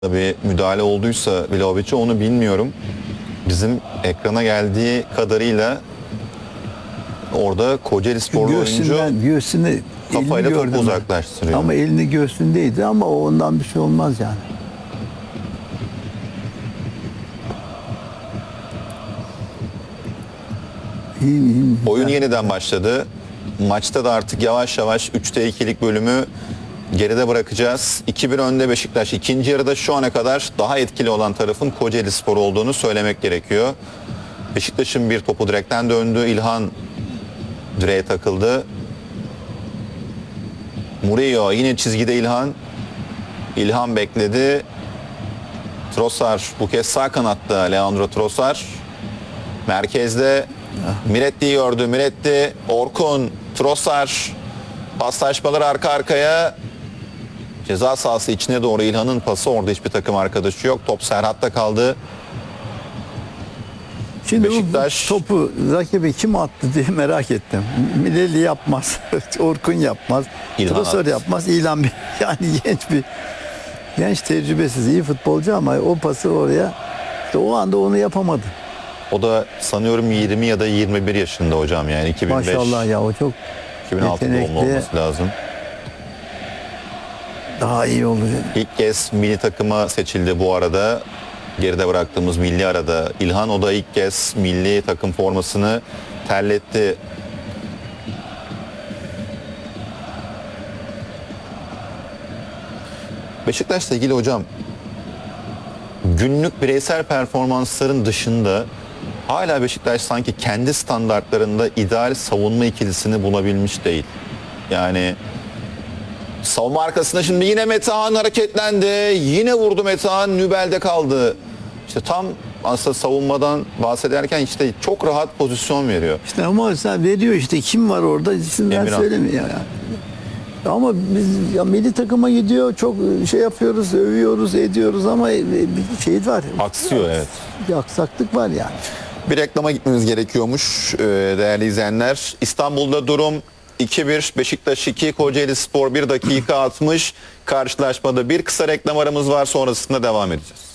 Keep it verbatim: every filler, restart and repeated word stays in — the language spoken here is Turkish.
bir müdahale olduysa Vlahovic'e onu bilmiyorum. Bizim ekrana geldiği kadarıyla orada Kocaeli Sporlu oyuncu göğsüne kafayla topu gördüm. uzaklaştırıyor. Ama elini göğsündeydi ama o ondan bir şey olmaz yani. İyi, iyi, Oyun güzel. yeniden başladı. Maçta da artık yavaş yavaş üçte ikilik bölümü geride bırakacağız. iki bir önde Beşiktaş. İkinci yarıda şu ana kadar daha etkili olan tarafın Kocaeli Spor olduğunu söylemek gerekiyor. Beşiktaş'ın bir topu direkten döndü. İlhan direğe takıldı. Murillo yine çizgide İlhan. İlhan bekledi. Trossard bu kez sağ kanatta Leandro Trossard. Merkezde Miretti'yi gördü. Miretti, Orkun, Trossard. Paslaşmalar arka arkaya. Ceza sahası içine doğru İlhan'ın pası. Orada hiçbir takım arkadaşı yok. Top Serhat'ta kaldı. Şimdi Beşiktaş- bu topu rakibi kim attı diye merak ettim. Mileli yapmaz, Orkun yapmaz, İlhan Trossard attı. yapmaz, İlhan bir yani genç bir genç tecrübesiz iyi futbolcu ama o pası oraya işte o anda onu yapamadı. O da sanıyorum yirmi ya da yirmi bir yaşında hocam, yani iki bin beş Maşallah ya o çok iki bin altı doğumlu yetenekli. olması lazım. Daha iyi olacak. İlk kez milli takıma seçildi bu arada. Geride bıraktığımız milli arada. İlhan, o da ilk kez milli takım formasını terletti. Beşiktaş'la ilgili hocam, günlük bireysel performansların dışında hala Beşiktaş sanki kendi standartlarında ideal savunma ikilisini bulabilmiş değil. Yani savunma arkasında şimdi yine Metehan hareketlendi. Yine vurdu Metehan. Nübel'de kaldı. İşte tam aslında savunmadan bahsederken işte çok rahat pozisyon veriyor. İşte ama sen veriyor işte kim var orada isimler Emirhan. söylemiyor yani. Ama biz ya milli takıma gidiyor çok şey yapıyoruz, övüyoruz, ediyoruz ama bir şey var. Aksıyor, evet. Bir aksaklık var yani. Bir reklama gitmemiz gerekiyormuş ee, değerli izleyenler. İstanbul'da durum iki bir, Beşiktaş iki, Kocaeli Spor bir dakika altmış. Karşılaşmada bir kısa reklam aramız var, sonrasında devam edeceğiz.